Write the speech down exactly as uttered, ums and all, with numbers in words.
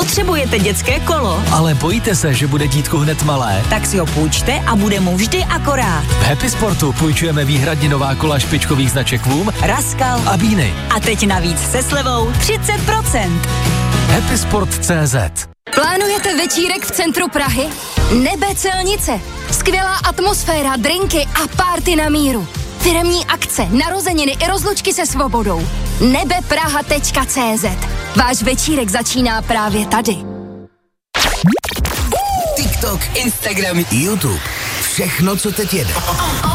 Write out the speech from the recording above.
Potřebujete dětské kolo? Ale bojíte se, že bude dítku hned malé? Tak si ho půjčte a bude mu vždy akorát. V Happy Sportu půjčujeme výhradně nová kola špičkových značek Voom, Raskal a Bíny. A teď navíc se slevou třicet procent. happy sport tečka cé zet. Plánujete večírek v centru Prahy? Nebe Celnice. Skvělá atmosféra, drinky a party na míru. Firemní akce, narozeniny i rozlučky se svobodou. nebe praha tečka cé zet. Váš večírek začíná právě tady. TikTok, Instagram, YouTube. Všechno, co teď jede.